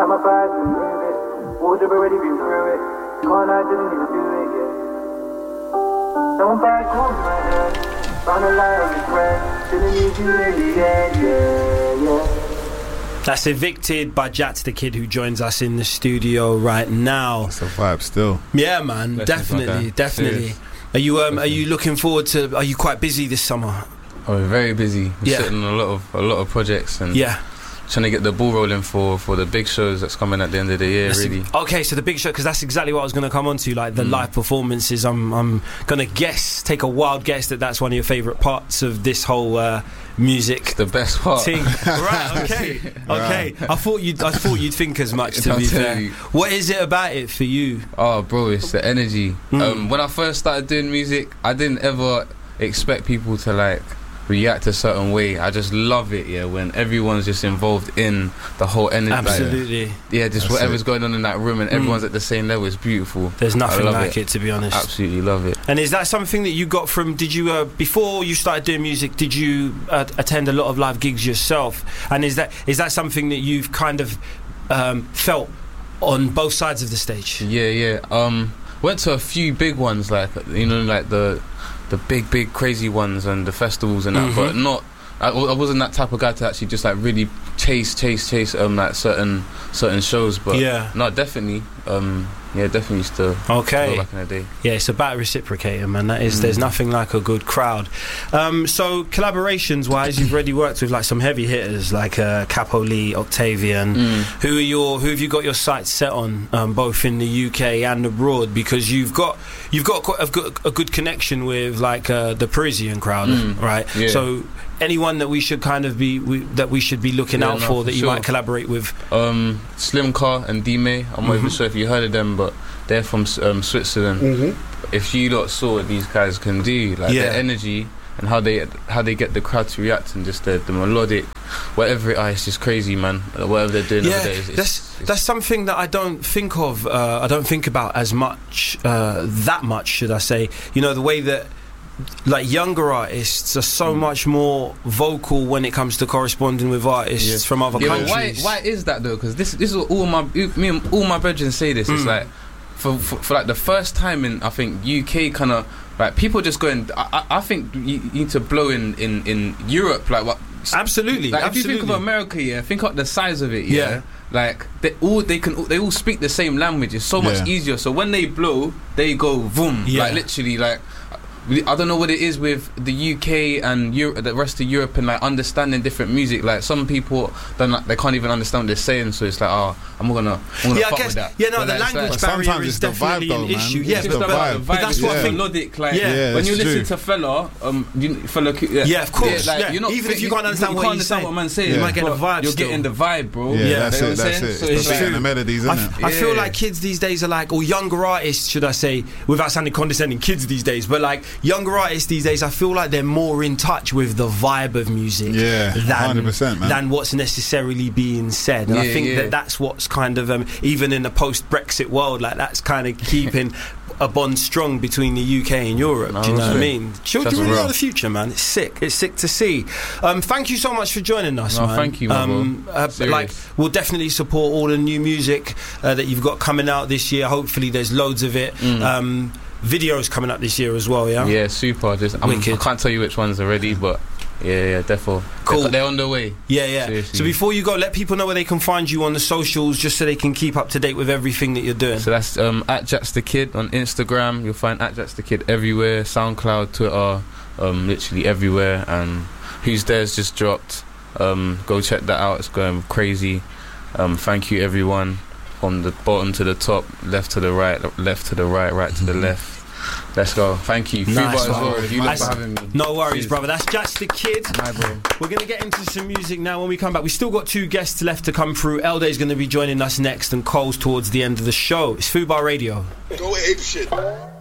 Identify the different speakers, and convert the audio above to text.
Speaker 1: Got my past and move it. Wardrobe already been through it. Can't I didn't even do it yet. Don't buy cool right now. Found a lie on your friend. Didn't need you in the end, yeah.
Speaker 2: That's Evicted by Jats the Kid, who joins us in the studio right now.
Speaker 3: It's a vibe still.
Speaker 2: Yeah, man, definitely.
Speaker 3: Serious.
Speaker 2: Are you looking forward to? Are you quite busy this summer?
Speaker 4: Oh, we're very busy. We're sitting on a lot of projects and trying to get the ball rolling for the big shows that's coming at the end of the year.
Speaker 2: Okay, so the big show, because that's exactly what I was going to come on to, like the live performances. I'm going to take a wild guess that's one of your favourite parts of this whole music.
Speaker 4: It's the best part.
Speaker 2: Thing. Right, okay.
Speaker 4: Right.
Speaker 2: I thought you'd think as much, to be fair. What is it about it for you?
Speaker 4: Oh, bro, it's the energy. When I first started doing music, I didn't ever expect people to like react a certain way. I just love it, when everyone's just involved in the whole energy.
Speaker 2: Absolutely.
Speaker 4: Just that's whatever's going on in that room and everyone's at the same level. It's beautiful.
Speaker 2: There's nothing like it, to be honest.
Speaker 4: Absolutely love it.
Speaker 2: And is that something that you got from, did you, before you started doing music, did you attend a lot of live gigs yourself? And is that something that you've kind of felt on both sides of the stage?
Speaker 4: Yeah. Went to a few big ones, like, like the big crazy ones and the festivals and that, but not. I wasn't that type of guy to actually just like really chase like certain shows, but no, definitely definitely used to go back in the day.
Speaker 2: Yeah, it's about reciprocating, man. That is, there's nothing like a good crowd. So collaborations wise, you've already worked with like some heavy hitters like Capo Lee, Octavian. Who have you got your sights set on, both in the UK and abroad? Because you've got quite a good connection with like the Parisian crowd, right? Yeah. So anyone that we should kind of be looking out for that you might collaborate with?
Speaker 4: Slim Car and D-May. I'm not even sure if you heard of them, but they're from Switzerland. If you lot saw what these guys can do, like their energy and how they get the crowd to react, and just the melodic, whatever it is, it's just crazy, man. Whatever they're doing over there,
Speaker 2: that's something that I don't think of. I don't think about as much. That much, should I say? The way that like younger artists are so much more vocal when it comes to corresponding with artists from other countries.
Speaker 4: Why is that though? Because this is all my brethren say this. It's like for like the first time in, I think, UK kind of like people just going. I think you need to blow in Europe, like what.
Speaker 2: Absolutely.
Speaker 4: Like if you think of America, think of the size of it. Like they all speak the same language. It's so much easier. So when they blow, they go boom. Like literally, like. I don't know what it is with the UK and the rest of Europe and like understanding different music. Like some people they can't even understand what they're saying, so it's like, I'm gonna fuck with that.
Speaker 2: Yeah, no, the language barrier is definitely an issue. Yeah, but that's what I think.
Speaker 4: Melodic, like when you listen to Fella,
Speaker 2: of course. Even if you can't understand what he's saying,
Speaker 4: what man's saying,
Speaker 2: you might get the vibe.
Speaker 4: You're getting the vibe, bro.
Speaker 3: Yeah, that's it. So it's like the melodies, isn't it?
Speaker 2: I feel like kids these days are like, or younger artists, should I say, without sounding condescending, kids these days, but like younger artists these days, I feel like they're more in touch with the vibe of music than 100%, man. Than what's necessarily being said. And I think that's what's kind of even in the post-Brexit world, like that's kind of keeping a bond strong between the UK and Europe. Do you know what I mean? Children really are the future, man. It's sick to see. Thank you so much for joining us, man.
Speaker 4: Thank you,
Speaker 2: like, we'll definitely support all the new music that you've got coming out this year. Hopefully there's loads of it. Videos coming up this year as well,
Speaker 4: yeah, super. I can't tell you which ones already, but definitely cool. They're on the way.
Speaker 2: So before you go, let people know where they can find you on the socials, just so they can keep up to date with everything that you're doing.
Speaker 4: So that's at Jats the Kid on Instagram. You'll find at Jats the Kid everywhere, SoundCloud, Twitter, literally everywhere. And Who's There's just dropped. Go check that out. It's going crazy. Thank you, everyone. From the bottom to the top, left to the right, left to the right, right to the left. Let's go. Thank you.
Speaker 2: Nice,
Speaker 4: as well. You for having me.
Speaker 2: No worries, brother. That's Jats the Kid.
Speaker 4: My bro.
Speaker 2: We're going to get into some music now. When we come back, we still got 2 guests left to come through. Elday's going to be joining us next, and Cole's towards the end of the show. It's Fubar Radio.
Speaker 5: Go ape shit.